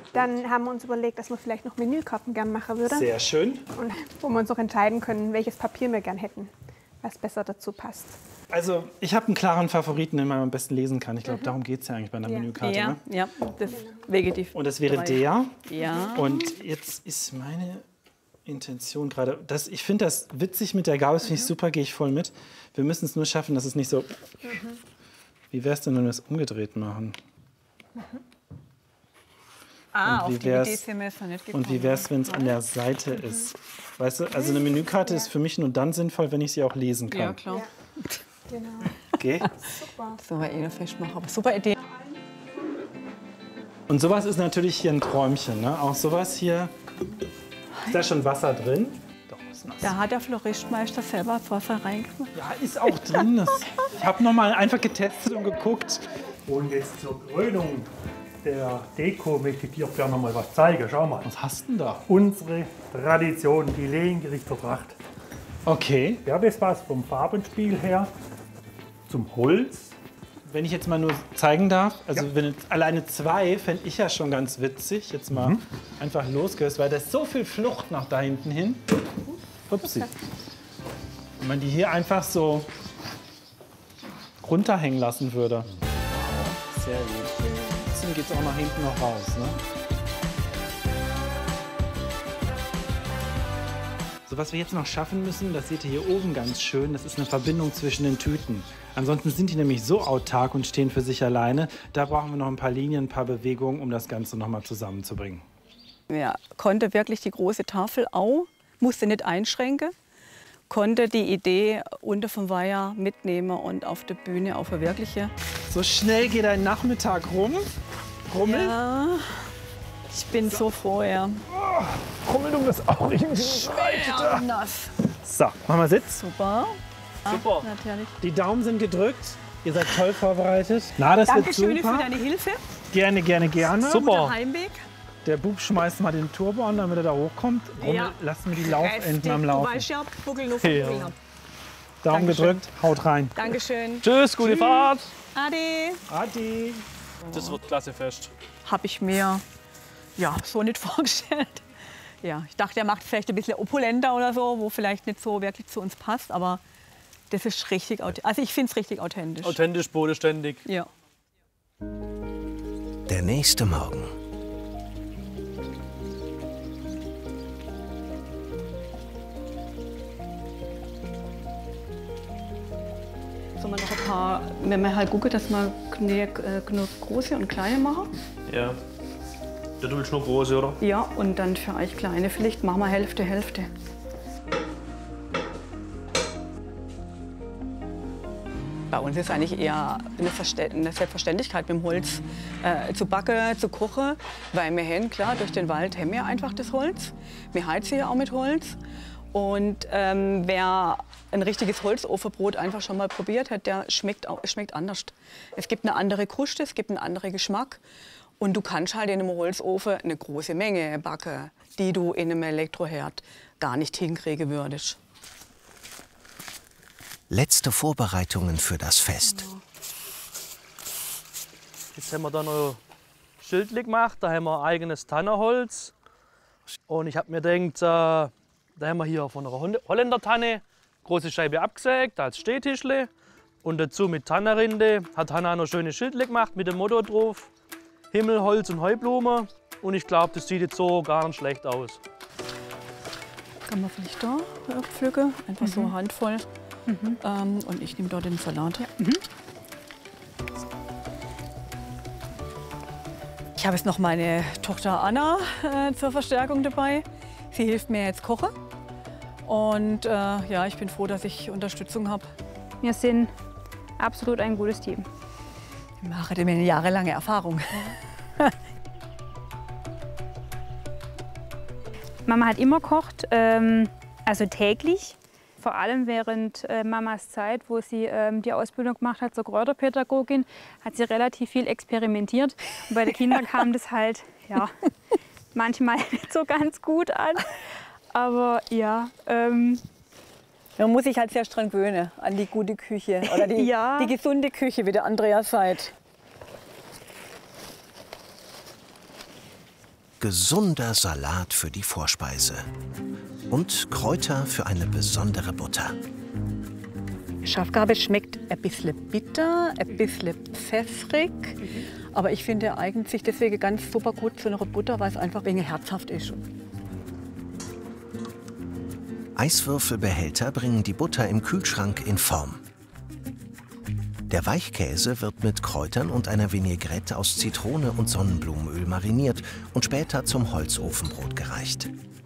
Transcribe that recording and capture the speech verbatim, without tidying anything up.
Dann haben wir uns überlegt, dass wir vielleicht noch Menükarten gern machen würden. Sehr schön. Und wo wir uns auch entscheiden können, welches Papier wir gern hätten, was besser dazu passt. Also ich habe einen klaren Favoriten, den man am besten lesen kann. Ich glaube, mhm. darum geht es ja eigentlich bei einer ja. Menükarte. Ja, ne? ja, das Vegetiv. Und das wäre drei. der. Ja. Und jetzt ist meine Intention gerade, das, ich finde das witzig mit der Gabel, das finde ich super, gehe ich voll mit. Wir müssen es nur schaffen, dass es nicht so... Mhm. Wie wäre es denn, wenn wir es umgedreht machen? Mhm. Ah, und wie auf die Idee sind wir jetzt noch nicht gekommen. Und wie wäre es, wenn es an der Seite mhm. ist? Weißt du, also eine Menükarte ja. ist für mich nur dann sinnvoll, wenn ich sie auch lesen kann. Ja, klar. Ja. Genau. Okay. Super. So war eh festmachen, aber super Idee. Und sowas ist natürlich hier ein Träumchen, ne? Auch sowas hier. Ist da schon Wasser drin? Doch, ist nass. Da hat der Floristmeister selber das Wasser reingemacht. Ja, ist auch drin. Das, ich habe noch mal einfach getestet und geguckt. Und jetzt zur Krönung der Deko möchte ich dir gerne noch mal was zeigen. Schau mal. Was hast du denn da? Unsere Tradition, die Lehengerichtertracht. Okay. Ja, das was vom Farbenspiel her zum Holz. Wenn ich jetzt mal nur zeigen darf, also Ja. wenn jetzt alleine zwei, fände ich ja schon ganz witzig. Jetzt mal Mhm. einfach losgehört, weil da ist so viel Flucht nach da hinten hin. Upsi. Wenn man die hier einfach so runterhängen lassen würde. Sehr gut. Trotzdem geht es auch nach hinten noch raus. Ne? So, was wir jetzt noch schaffen müssen, das seht ihr hier oben ganz schön, das ist eine Verbindung zwischen den Tüten. Ansonsten sind die nämlich so autark und stehen für sich alleine. Da brauchen wir noch ein paar Linien, ein paar Bewegungen, um das Ganze noch mal zusammenzubringen. Ja, konnte wirklich die große Tafel auch, musste nicht einschränken, konnte die Idee unter vom Weiher mitnehmen und auf der Bühne auch verwirklichen. So schnell geht ein Nachmittag rum. Rummel. Ja, ich bin so, so froh, ja. Oh, Rummel um das auch irgendwie Schwer und nass. So, machen wir Sitz. Super. Super. Ja, natürlich. Die Daumen sind gedrückt. Ihr seid toll vorbereitet. Na, das Dankeschön wird super. für deine Hilfe. Gerne, gerne, gerne. Super. Heimweg. Der Bub schmeißt mal den Turbo an, damit er da hochkommt. Rummel, Ja. lassen wir die Laufenden am Du Laufen. weißt ja, Buckel nur Ja. Buckel. Daumen Dankeschön. gedrückt, haut rein. Dankeschön. Tschüss, gute Fahrt. Ade. Adi. Das wird klasse fest. Habe ich mir ja, so nicht vorgestellt. Ja, ich dachte, er macht vielleicht ein bisschen opulenter oder so, wo vielleicht nicht so wirklich zu uns passt. Aber das ist richtig authentisch. Also ich finde es richtig authentisch. Authentisch, bodenständig. Ja. Der nächste Morgen. Sollen wir noch ein paar, wenn wir halt gucken, dass wir genug große und kleine machen? Ja. Du willst nur große, oder? Ja, und dann für euch kleine vielleicht machen wir Hälfte, Hälfte. Bei uns ist eigentlich eher eine, eine Selbstverständlichkeit mit dem Holz äh, zu backen, zu kochen, weil wir haben, klar, durch den Wald haben wir einfach das Holz. Wir heizen ja auch mit Holz. Und ähm, wer ein richtiges Holzofenbrot einfach schon mal probiert hat, der schmeckt, auch, schmeckt anders. Es gibt eine andere Kruste, es gibt einen anderen Geschmack. Und du kannst halt in einem Holzofen eine große Menge backen, die du in einem Elektroherd gar nicht hinkriegen würdest. Letzte Vorbereitungen für das Fest. Jetzt haben wir da noch Schildli gemacht, da haben wir eigenes Tannenholz. Und ich habe mir gedacht, äh, da haben wir hier von einer Holländertanne große Scheibe abgesägt als Stehtischle. Und dazu mit Tannenrinde hat Hanna noch schöne Schildli gemacht mit dem Motto drauf. Himmel, Holz und Heublume. Und ich glaube, das sieht jetzt so gar nicht schlecht aus. Kann man vielleicht da pflücken, einfach mhm. so eine Handvoll. Mhm. Ähm, und ich nehme dort den Salat her. Mhm. Ich habe jetzt noch meine Tochter Anna äh, zur Verstärkung dabei. Sie hilft mir jetzt kochen. Und äh, ja, ich bin froh, dass ich Unterstützung habe. Wir sind absolut ein gutes Team. Ich mache mir eine jahrelange Erfahrung. Mama hat immer gekocht, ähm, also täglich. Vor allem während äh, Mamas Zeit, wo sie ähm, die Ausbildung gemacht hat zur Kräuterpädagogin, hat sie relativ viel experimentiert. Und bei den Kindern kam das halt ja, manchmal nicht so ganz gut an. Aber ja. Ähm, Man muss sich halt sehr dran gewöhnen, an die gute Küche oder die, ja. die gesunde Küche, wie der Andreas sagt. gesunder Salat für die Vorspeise. Und Kräuter für eine besondere Butter. Schafgarbe schmeckt ein bisschen bitter, ein bisschen pfeffrig. Aber ich finde eigentlich deswegen ganz super gut zu einer Butter, weil es einfach wegen herzhaft ist. Eiswürfelbehälter bringen die Butter im Kühlschrank in Form. Der Weichkäse wird mit Kräutern und einer Vinaigrette aus Zitrone und Sonnenblumenöl mariniert und später zum Holzofenbrot gereicht.